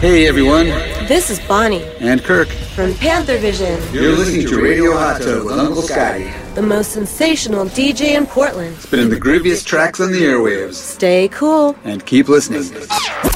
Hey everyone, This is Bonnie and Kirk. from Panther Vision, You're listening to Radio Hot Tub with Uncle Scotty. the most sensational DJ in Portland. Spinning the grooviest tracks on the airwaves. Stay cool. And keep listening.